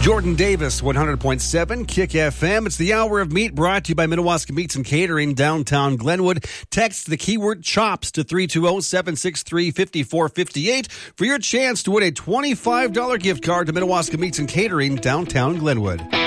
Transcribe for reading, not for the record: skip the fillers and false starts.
Jordan Davis, 100.7 Kick FM. It's the Hour of Meat brought to you by Minnewaska Meats and Catering, downtown Glenwood. Text the keyword CHOPS to 320-763-5458 for your chance to win a $25 gift card to Minnewaska Meats and Catering, downtown Glenwood.